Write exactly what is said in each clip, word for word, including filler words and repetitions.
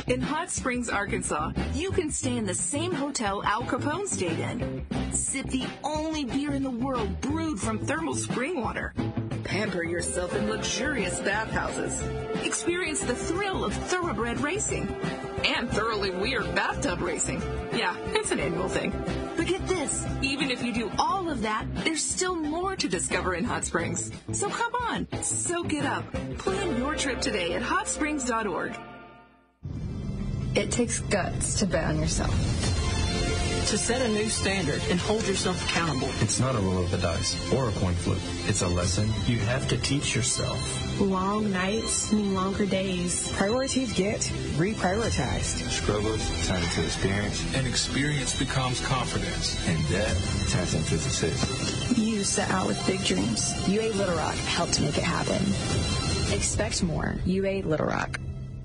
In Hot Springs, Arkansas, you can stay in the same hotel Al Capone stayed in. Sip the only beer in the world brewed from thermal spring water. Pamper yourself in luxurious bathhouses. Experience the thrill of thoroughbred racing. And thoroughly weird bathtub racing. Yeah, it's an annual thing. But get this, even if you do all of that, there's still more to discover in Hot Springs. So come on, soak it up. Plan your trip today at hot springs dot org. It takes guts to bet on yourself. To set a new standard and hold yourself accountable. It's not a roll of the dice or a coin flip. It's a lesson you have to teach yourself. Long nights mean longer days. Priorities get reprioritized. Struggles turn into experience. And experience becomes confidence. And that turns into success. You set out with big dreams. U A Little Rock helped make it happen. Expect more. U A Little Rock.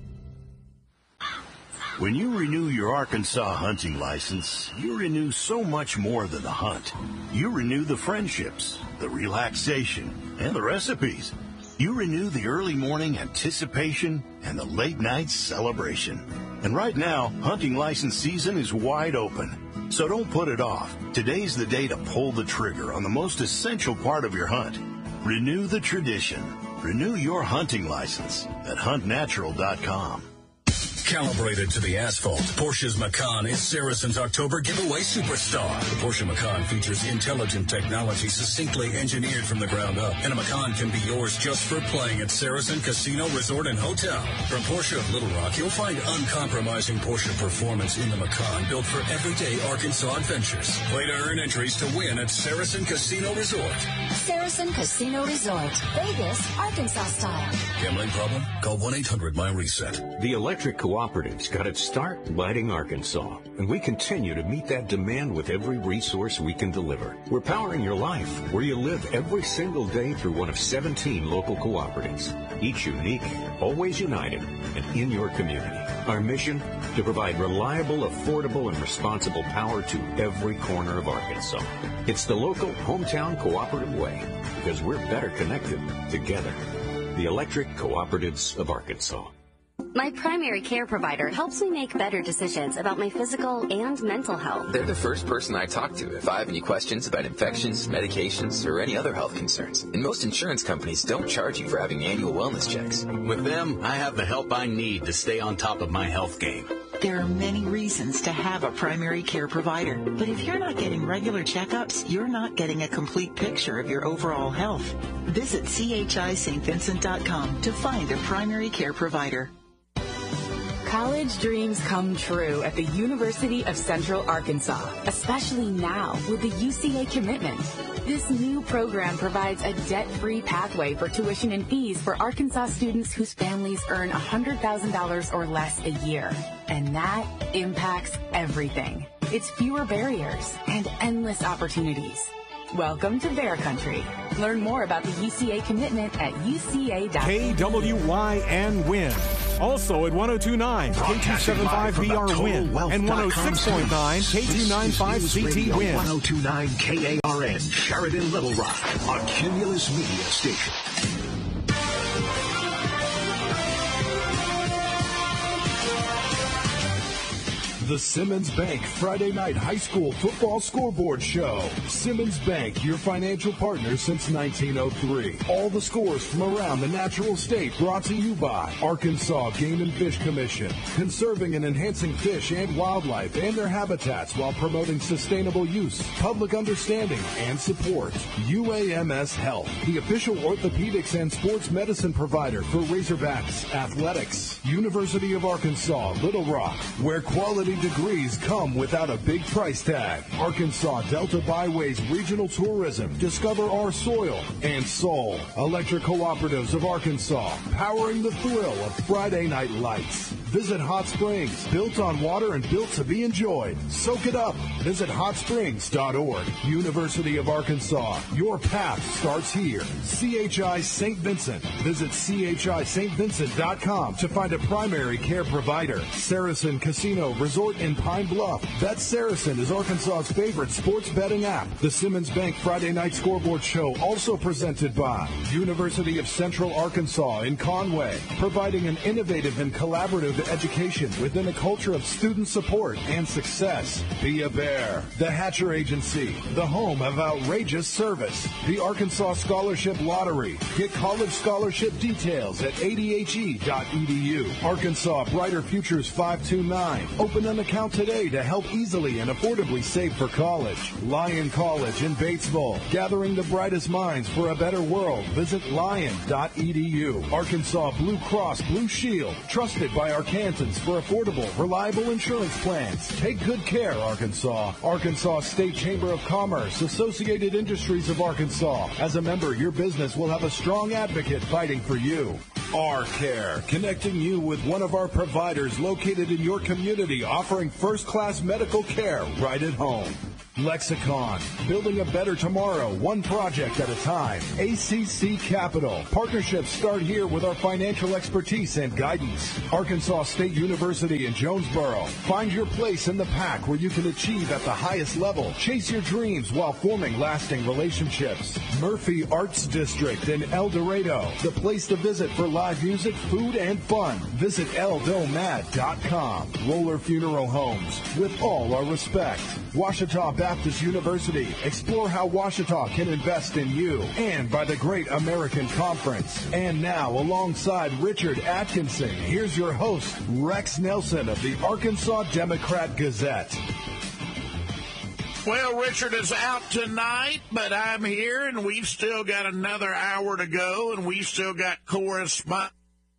When you renew your Arkansas hunting license, you renew so much more than the hunt. You renew the friendships, the relaxation, and the recipes. You renew the early morning anticipation and the late night celebration. And right now, hunting license season is wide open. So don't put it off. Today's the day to pull the trigger on the most essential part of your hunt. Renew the tradition. Renew your hunting license at hunt natural dot com. Calibrated to the asphalt, Porsche's Macan is Saracen's October giveaway superstar. The Porsche Macan features intelligent technology succinctly engineered from the ground up, and a Macan can be yours just for playing at Saracen Casino Resort and Hotel. From Porsche of Little Rock, you'll find uncompromising Porsche performance in the Macan, built for everyday Arkansas adventures. Play to earn entries to win at Saracen Casino Resort. Saracen Casino Resort, Vegas, Arkansas style. Gambling problem? Call one eight hundred my reset. The Electric Cooperatives got its start lighting Arkansas, and we continue to meet that demand with every resource we can deliver. We're powering your life where you live every single day through one of seventeen local cooperatives, each unique, always united, and in your community. Our mission, to provide reliable, affordable, and responsible power to every corner of Arkansas. It's the local hometown cooperative way, because we're better connected together. The Electric Cooperatives of Arkansas. My primary care provider helps me make better decisions about my physical and mental health. They're the first person I talk to if I have any questions about infections, medications, or any other health concerns. And most insurance companies don't charge you for having annual wellness checks. With them, I have the help I need to stay on top of my health game. There are many reasons to have a primary care provider, but if you're not getting regular checkups, you're not getting a complete picture of your overall health. Visit C H I St Vincent dot com to find a primary care provider. College dreams come true at the University of Central Arkansas, especially now with the U C A commitment. This new program provides a debt-free pathway for tuition and fees for Arkansas students whose families earn one hundred thousand dollars or less a year. And that impacts everything. It's fewer barriers and endless opportunities. Welcome to Bear Country. Learn more about the U C A commitment at U C A dot K W Y N Win. Also at one oh two point nine K two seventy-five B R Win and one oh six point nine K two ninety-five C T Win. one oh two point nine K A R N, Sheridan Little Rock, a Cumulus Media Station. The Simmons Bank Friday Night High School Football Scoreboard Show. Simmons Bank, your financial partner since nineteen oh three. All the scores from around the natural state brought to you by Arkansas Game and Fish Commission, conserving and enhancing fish and wildlife and their habitats while promoting sustainable use, public understanding, and support. U A M S Health, the official orthopedics and sports medicine provider for Razorbacks Athletics. University of Arkansas, Little Rock, where quality degrees come without a big price tag. Arkansas Delta Byways Regional Tourism. Discover our soil and soul. Electric Cooperatives of Arkansas, powering the thrill of Friday Night Lights. Visit Hot Springs, built on water and built to be enjoyed. Soak it up. Visit hot springs dot org. University of Arkansas, your path starts here. C H I Saint Vincent. Visit C H I St Vincent dot com to find a primary care provider. Saracen Casino Resort Resort in Pine Bluff. Bet Saracen is Arkansas's favorite sports betting app. The Simmons Bank Friday Night Scoreboard Show, also presented by University of Central Arkansas in Conway, providing an innovative and collaborative education within a culture of student support and success. Be a Bear. The Hatcher Agency, the home of outrageous service. The Arkansas Scholarship Lottery. Get college scholarship details at A D H E dot E D U. Arkansas Brighter Futures five two nine. Open an account today to help easily and affordably save for college. Lyon College in Batesville. Gathering the brightest minds for a better world. Visit Lyon dot E D U. Arkansas Blue Cross Blue Shield. Trusted by Arkansans for affordable, reliable insurance plans. Take good care, Arkansas. Arkansas State Chamber of Commerce. Associated Industries of Arkansas. As a member, your business will have a strong advocate fighting for you. R-Care, connecting you with one of our providers located in your community, offering first-class medical care right at home. Lexicon, building a better tomorrow, one project at a time. A C C Capital, partnerships start here with our financial expertise and guidance. Arkansas State University in Jonesboro, find your place in the pack where you can achieve at the highest level. Chase your dreams while forming lasting relationships. Murphy Arts District in El Dorado, the place to visit for live music, food, and fun. Visit L domad dot com. Roller Funeral Homes, with all our respect. Ouachita Baptist University, explore how Ouachita can invest in you. And by the Great American Conference. And now, alongside Richard Atkinson, here's your host, Rex Nelson of the Arkansas Democrat Gazette. Well, Richard is out tonight, but I'm here, and we've still got another hour to go, and we've still got correspondence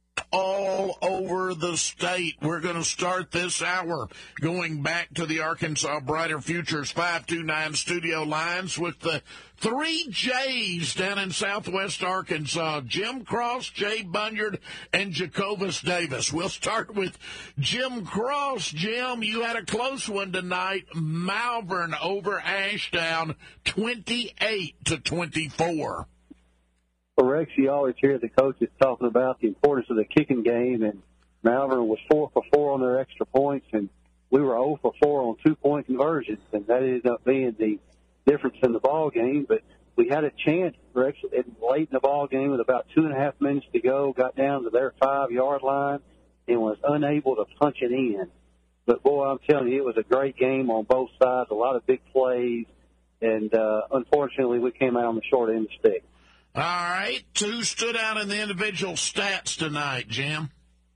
all over the state. We're going to start this hour going back to the Arkansas Brighter Futures five two nine studio lines with the three J's down in southwest Arkansas: Jim Cross, Jay Bunyard, and Jacobus Davis. We'll start with Jim Cross. Jim, you had a close one tonight. Malvern over Ashdown, twenty-eight to twenty-four. Well, Rex, you always hear the coaches talking about the importance of the kicking game, and Malvern was four for four on their extra points, and we were zero for four on two-point conversions, and that ended up being the difference in the ball game. But we had a chance, Rex, late in the ball game with about two and a half minutes to go, got down to their five-yard line and was unable to punch it in. But, boy, I'm telling you, it was a great game on both sides, a lot of big plays, and uh, unfortunately we came out on the short end of the stick. All right. Who stood out in the individual stats tonight, Jim?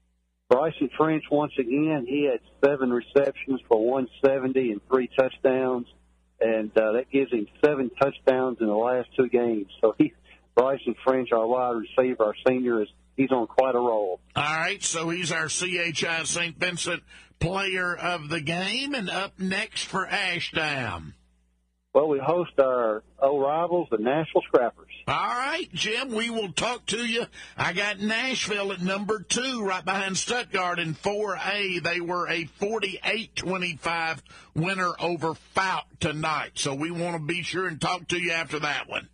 Bryson French, once again, he had seven receptions for one seventy and three touchdowns, and uh, that gives him seven touchdowns in the last two games. So he, Bryson French, our wide receiver, our senior, is he's on quite a roll. All right. So he's our C H I Saint Vincent player of the game. And up next for Ashdown. Well, we host our old rivals, the Nashville Scrappers. All right, Jim, we will talk to you. I got Nashville at number two, right behind Stuttgart in four A. They were a forty-eight twenty-five winner over Fouke tonight. So we want to be sure and talk to you after that one.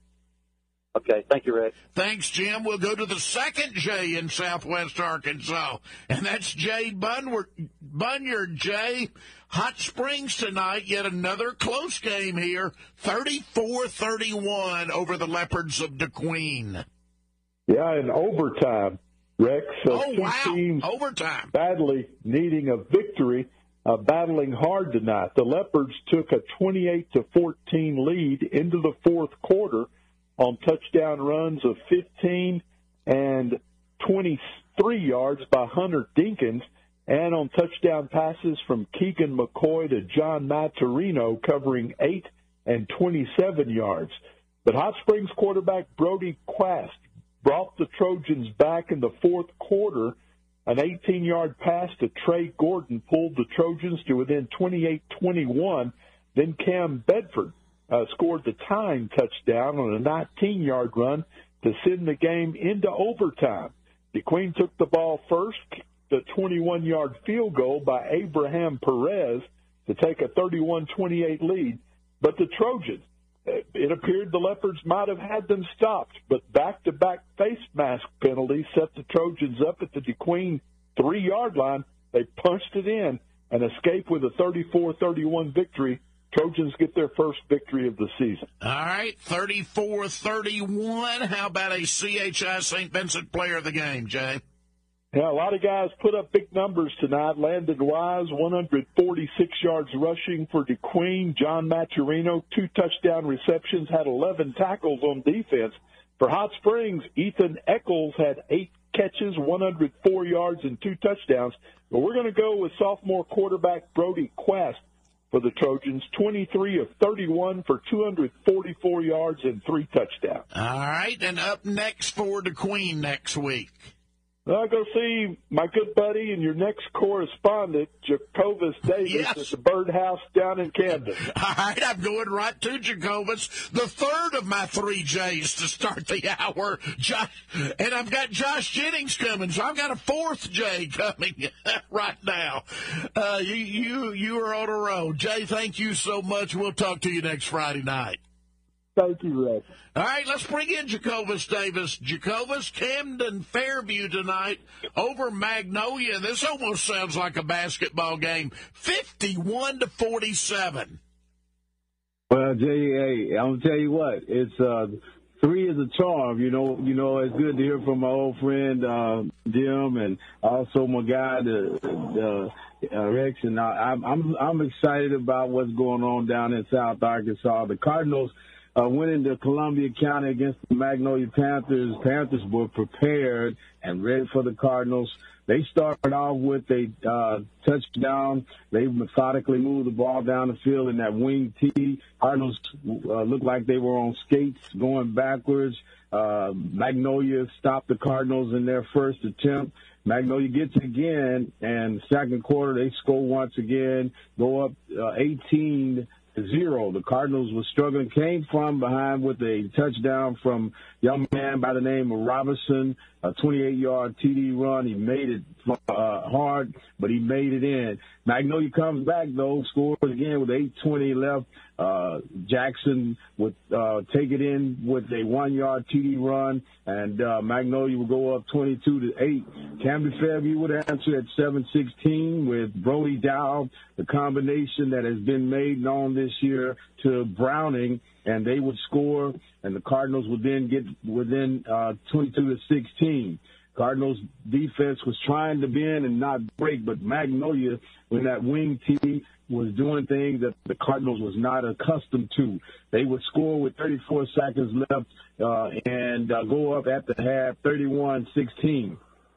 Okay, thank you, Rick. Thanks, Jim. We'll go to the second J in southwest Arkansas, and that's Jay Bunyard. Bunyard, Jay. Hot Springs tonight, yet another close game here, thirty-four thirty-one over the Leopards of DeQueen. Yeah, in overtime, Rex. Uh, oh, two wow, teams overtime. Badly needing a victory, uh, battling hard tonight. The Leopards took a twenty-eight to fourteen lead into the fourth quarter on touchdown runs of fifteen and twenty-three yards by Hunter Dinkins, and on touchdown passes from Keegan McCoy to John Maturino, covering eight and twenty-seven yards. But Hot Springs quarterback Brody Quast brought the Trojans back in the fourth quarter. An eighteen-yard pass to Trey Gordon pulled the Trojans to within twenty-eight twenty-one. Then Cam Bedford uh, scored the tying touchdown on a nineteen-yard run to send the game into overtime. DeQueen took the ball first, the twenty-one-yard field goal by Abraham Perez to take a thirty-one twenty-eight lead. But the Trojans, it appeared the Leopards might have had them stopped, but back-to-back face mask penalties set the Trojans up at the DeQueen three-yard line. They punched it in, and escape with a thirty-four thirty-one victory. Trojans get their first victory of the season. All right, thirty-four thirty-one. How about a C H I Saint Vincent player of the game, Jay? Yeah, a lot of guys put up big numbers tonight. Landon Wise, one hundred forty-six yards rushing for DeQueen. John Maturino, two touchdown receptions, had eleven tackles on defense. For Hot Springs, Ethan Eccles had eight catches, one hundred four yards, and two touchdowns. But we're going to go with sophomore quarterback Brody Quest for the Trojans, twenty-three of thirty-one for two hundred forty-four yards and three touchdowns. All right, and up next for DeQueen next week. I'll go see my good buddy and your next correspondent, Jacobus Davis, yes. at the Birdhouse down in Camden. All right, I'm going right to Jacobus, the third of my three J's to start the hour. Josh, and I've got Josh Jennings coming, so I've got a fourth J coming right now. Uh, you, you, you are on a roll. Jay, thank you so much. We'll talk to you next Friday night. Thank you, Rick. All right, let's bring in Jacobus Davis. Jacobus, Camden Fairview tonight over Magnolia. This almost sounds like a basketball game, fifty-one to forty-seven. Well, Jay, hey, I'm gonna tell you what, it's uh, three is a charm. You know, you know, it's good to hear from my old friend uh, Jim, and also my guy, the. the Uh, Rex, and I, I'm I'm I'm excited about what's going on down in South Arkansas. The Cardinals uh, went into Columbia County against the Magnolia Panthers. Panthers were prepared and ready for the Cardinals. They started off with a uh, touchdown. They methodically moved the ball down the field in that wing tee. Cardinals uh, looked like they were on skates going backwards. Uh, Magnolia stopped the Cardinals in their first attempt. Magnolia gets it again, and second quarter they score once again, go up uh, eighteen to zero. The Cardinals were struggling, came from behind with a touchdown from a young man by the name of Robinson, a twenty-eight yard T D run. He made it uh, hard, but he made it in. Magnolia comes back, though, scores again with eight twenty left. Uh, Jackson would uh, take it in with a one yard T D run, and uh, Magnolia would go up twenty-two to eight. Camden Fairview would answer at seven sixteen with Brody Dow, the combination that has been made known this year to Browning, and they would score, and the Cardinals would then get within uh, twenty-two to sixteen. Cardinals defense was trying to bend and not break, but Magnolia, when that wing tee, was doing things that the Cardinals was not accustomed to. They would score with thirty-four seconds left uh, and uh, go up at the half, thirty-one sixteen.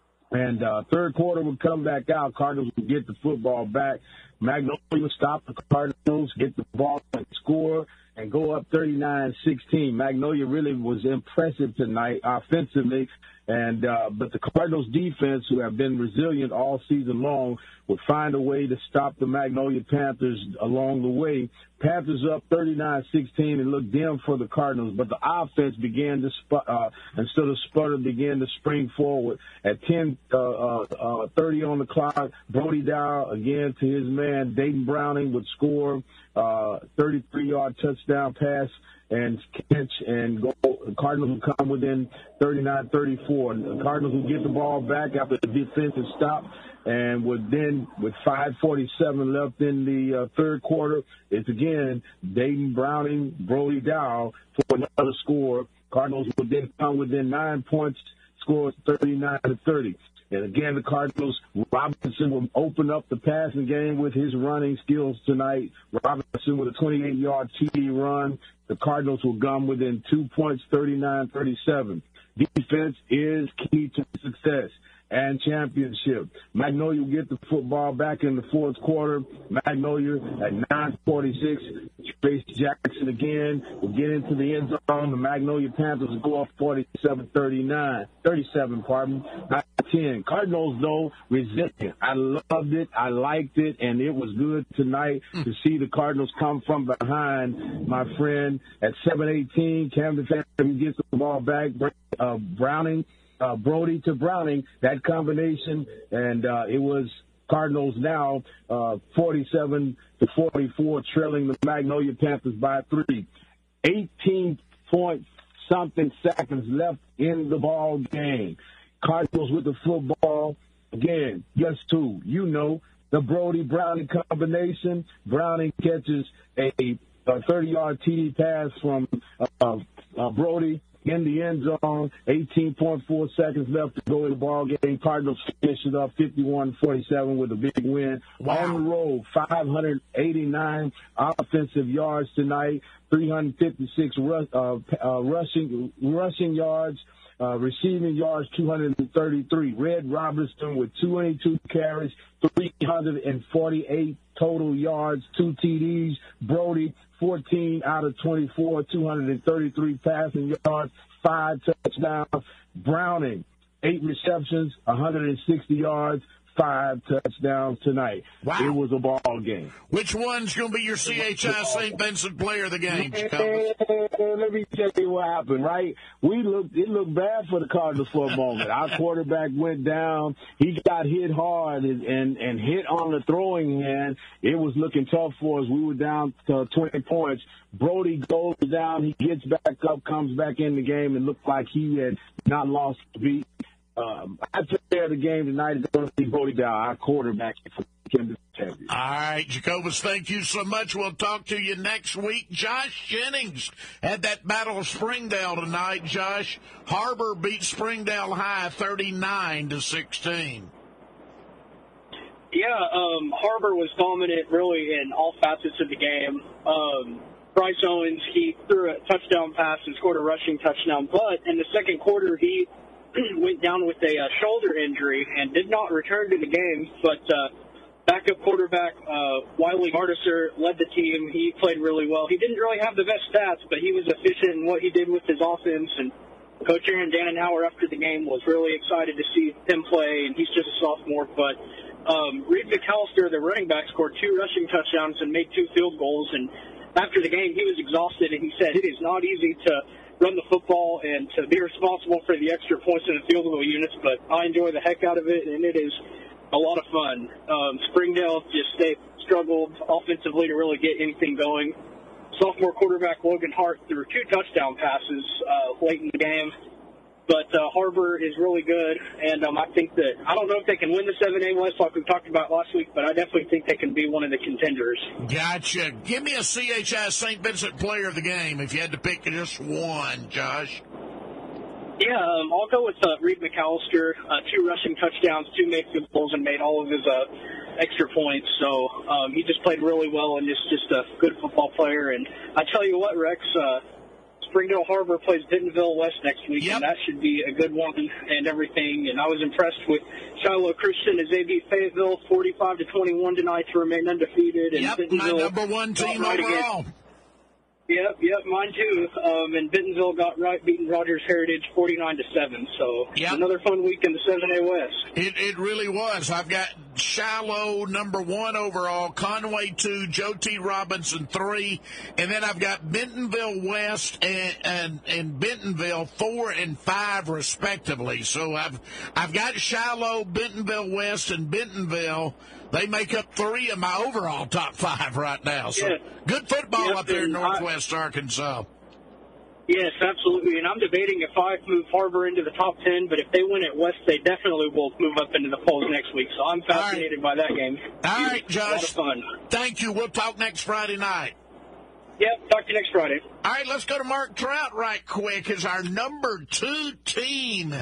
And uh, third quarter would come back out. Cardinals would get the football back. Magnolia would stop the Cardinals, get the ball and score, and go up thirty-nine sixteen. Magnolia really was impressive tonight offensively. And uh, but the Cardinals defense, who have been resilient all season long, would find a way to stop the Magnolia Panthers along the way. Panthers up thirty-nine sixteen and looked dim for the Cardinals, but the offense began to, sp- uh, instead of sputter, began to spring forward. At ten thirty on the clock, Brody Dow, again to his man, Dayton Browning, would score uh, thirty-three yard touchdown pass and catch and go. The Cardinals would come within thirty-nine thirty-four. The Cardinals would get the ball back after the defensive stop, and would then, with five forty-seven left in the uh, third quarter, it's again Dayton Browning, Brody Dow for another score. Cardinals would then come within nine points, score thirty-nine to thirty. And again, the Cardinals, Robinson will open up the passing game with his running skills tonight. Robinson with a twenty-eight yard T D run. The Cardinals will come within two points, thirty-nine thirty-seven. Defense is key to success and championship. Magnolia will get the football back in the fourth quarter. Magnolia at nine forty-six. Trace Jackson again will get into the end zone. The Magnolia Panthers will go up forty-seven thirty-nine. thirty-seven, pardon. nine ten. Cardinals, though, resilient. I loved it. I liked it. And it was good tonight to see the Cardinals come from behind, my friend. At seven eighteen, Camden Fairview gets the ball back. Uh, Browning. Uh, Brody to Browning, that combination, and uh, it was Cardinals now uh, forty-seven to forty-four, trailing the Magnolia Panthers by three. eighteen point something seconds left in the ball game. Cardinals with the football. Again, guess who? You know, the Brody-Browning combination. Browning catches a thirty-yard T D pass from uh, uh, Brody in the end zone. eighteen point four seconds left to go in the ball game. Cardinals finish it up fifty-one forty-seven with a big win. Wow. On the road, five hundred eighty-nine offensive yards tonight, three hundred fifty-six rush, uh, uh, rushing rushing yards. Uh, receiving yards, two hundred thirty-three. Red Robertson with twenty-two carries, three hundred forty-eight total yards, two T Ds. Brody, fourteen out of twenty-four, two hundred thirty-three passing yards, five touchdowns. Browning, eight receptions, one hundred sixty yards, five touchdowns tonight. Wow. It was a ball game. Which one's going to be your C H I Saint Vincent player of the game, Jacobus? Let me tell you what happened, right? We looked, it looked bad for the Cardinals for a moment. Our quarterback went down. He got hit hard and, and, and hit on the throwing hand. It was looking tough for us. We were down to twenty points. Brody goes down. He gets back up, comes back in the game, and looked like he had not lost the beat. Um, I took care of the game tonight. It's going to be Brody Dow, our quarterback for Kansas City. All right, Jacobus, thank you so much. We'll talk to you next week. Josh Jennings had that Battle of Springdale tonight. Josh, Harbor beat Springdale High thirty-nine to sixteen. Yeah, um, Harbor was dominant really in all facets of the game. Um, Bryce Owens, he threw a touchdown pass and scored a rushing touchdown, but in the second quarter, he went down with a uh, shoulder injury and did not return to the game, but uh, backup quarterback uh, Wiley Martiser led the team. He played really well. He didn't really have the best stats, but he was efficient in what he did with his offense, and Coach Aaron Dannenhauer after the game was really excited to see him play, and he's just a sophomore, but um, Reed McAllister, the running back, scored two rushing touchdowns and made two field goals, and after the game, he was exhausted, and he said it is not easy to run the football and to be responsible for the extra points in the field goal units, but I enjoy the heck out of it, and it is a lot of fun. Um, Springdale just they struggled offensively to really get anything going. Sophomore quarterback Logan Hart threw two touchdown passes uh, late in the game, but uh, Harbor is really good, and um, I think that I don't know if they can win the seven A West like we talked about last week, but I definitely think they can be one of the contenders. Gotcha. Give me a C H I Saint Vincent player of the game if you had to pick just one, Josh. Yeah, um, I'll go with uh, Reed McAllister. Uh, two rushing touchdowns, two made field goals, and made all of his uh, extra points. So um, he just played really well and is just a good football player. And I tell you what, Rex, uh, Springdale Harbor plays Bentonville West next week, yep. and that should be a good one and everything. And I was impressed with Shiloh Christian as they beat Fayetteville forty-five to twenty-one tonight to remain undefeated. And yep, Bentonville my number one team right overall. Again. Yep, yep, mine too. Um, and Bentonville got right, beating Rogers Heritage forty-nine to seven. So yep. another fun week in the seven A West. It it really was. I've got Shiloh number one overall, Conway two, Joe T. Robinson three, and then I've got Bentonville West and and, and Bentonville four and five respectively. So I've I've got Shiloh, Bentonville West, and Bentonville. They make up three of my overall top five right now. So yeah. good football yep, up there in I, Northwest Arkansas. Yes, absolutely. And I'm debating if I move Harbor into the top ten, but if they win at West, they definitely will move up into the polls next week. So I'm fascinated right. by that game. All right, Josh. A lot of fun. Thank you. We'll talk next Friday night. Yep, talk to you next Friday. All right, let's go to Mark Trout right quick as our number two team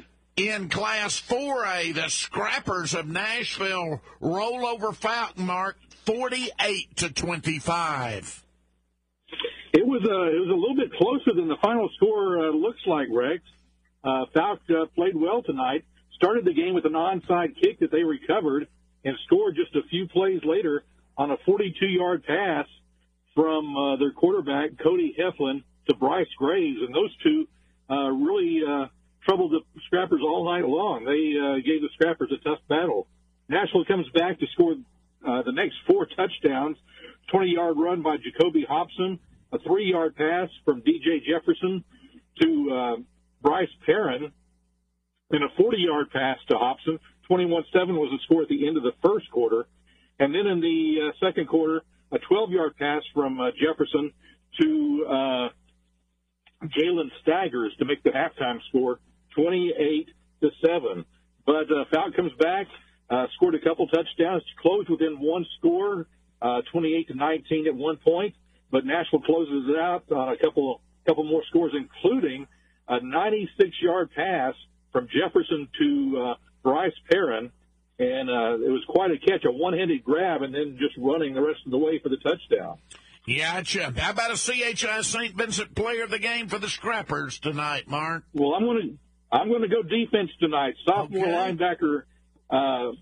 in Class four A. The Scrappers of Nashville roll over Falcon, Mark, forty-eight to twenty-five. It was a it was a little bit closer than the final score uh, looks like, Rex. Uh, Falk uh, played well tonight. Started the game with an onside kick that they recovered and scored just a few plays later on a forty-two-yard pass from uh, their quarterback Cody Heflin to Bryce Graves, and those two uh, really uh, troubled the Scrappers all night long. They uh, gave the Scrappers a tough battle. Nashville comes back to score uh, the next four touchdowns: twenty-yard run by Jacoby Hobson, a three-yard pass from D J Jefferson to uh, Bryce Perrin, and a forty-yard pass to Hobson. twenty-one seven was the score at the end of the first quarter. And then in the uh, second quarter, a twelve-yard pass from uh, Jefferson to uh, Jalen Staggers to make the halftime score twenty-eight to seven. But uh, Falk comes back. uh, scored a couple touchdowns, closed within one score, uh, twenty-eight to nineteen at one point. But Nashville closes it out on a couple couple more scores, including a ninety-six-yard pass from Jefferson to uh, Bryce Perrin. And uh, it was quite a catch, a one-handed grab, and then just running the rest of the way for the touchdown. Gotcha. How about a C H I Saint Vincent player of the game for the Scrappers tonight, Mark? Well, I'm going to I'm going to go defense tonight. Sophomore okay. linebacker. Uh,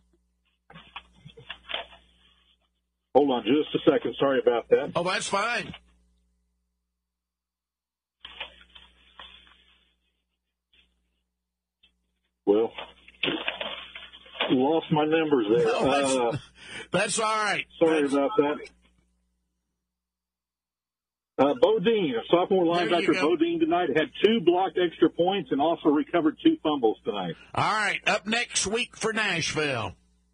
hold on just a second. Sorry about that. Oh, that's fine. Well, lost my numbers there. No, that's, uh, that's all right. Sorry that's, about that. Uh, Bodine, a sophomore linebacker, Bodine tonight, had two blocked extra points and also recovered two fumbles tonight. All right, up next week for Nashville.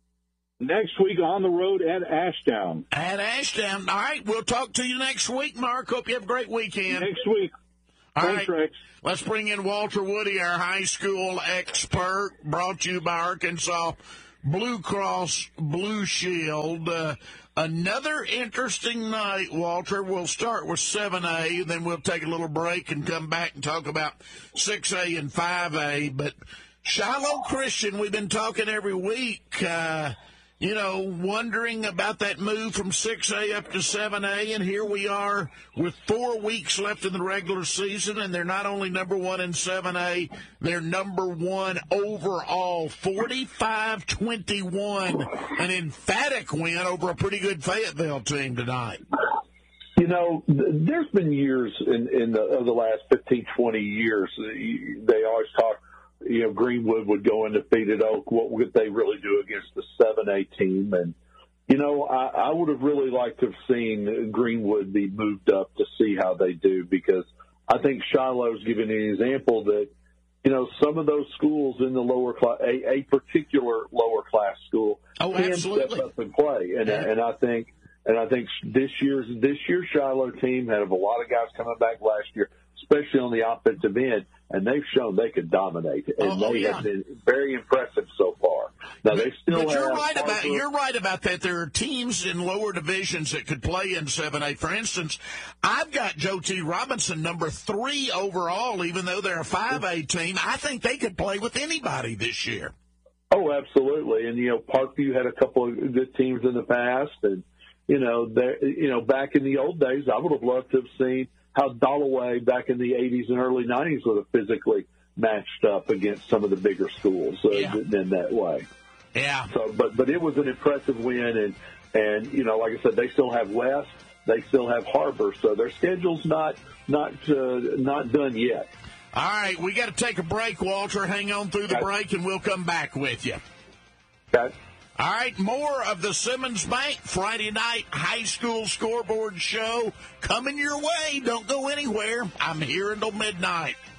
Next week on the road at Ashdown. At Ashdown. All right, we'll talk to you next week, Mark. Hope you have a great weekend. Next week. All Thanks, right, Rex. Let's bring in Walter Woody, our high school expert, brought to you by Arkansas Blue Cross Blue Shield. Uh, another interesting night, Walter. We'll start with seven A, then we'll take a little break and come back and talk about six A and five A. But Shiloh Christian, we've been talking every week, uh, you know, wondering about that move from six A up to seven A, and here we are with four weeks left in the regular season, and they're not only number one in seven A, they're number one overall, forty-five twenty-one, an emphatic win over a pretty good Fayetteville team tonight. You know, there's been years in, in the, of the last fifteen, twenty years, they always talk, you know, Greenwood would go undefeated Oak. What would they really do against the seven A team? And, you know, I, I would have really liked to have seen Greenwood be moved up to see how they do, because I think Shiloh's giving an example that, you know, some of those schools in the lower class, a, a particular lower class school, oh, can absolutely. step up and play. And, yeah. and I think, and I think this year's this year's Shiloh team had a lot of guys coming back last year, especially on the offensive end, and they've shown they could dominate, and oh, they yeah. have been very impressive so far. Now they still but have. You're right about Harper. you're right about that. There are teams in lower divisions that could play in seven A. For instance, I've got Joe T. Robinson number three overall, even though they're a five A team. I think they could play with anybody this year. Oh, absolutely. And you know, Parkview had a couple of good teams in the past, and you know, you know, back in the old days, I would have loved to have seen how Dollaway back in the eighties and early nineties would have physically matched up against some of the bigger schools uh, yeah. in that way. Yeah. So, but but it was an impressive win, and and you know, like I said, they still have West, they still have Harbor, so their schedule's not not uh, not done yet. All right, we got to take a break, Walter. Hang on through the okay. break, and we'll come back with you. Okay. All right, more of the Simmons Bank Friday night high school scoreboard show coming your way. Don't go anywhere. I'm here until midnight.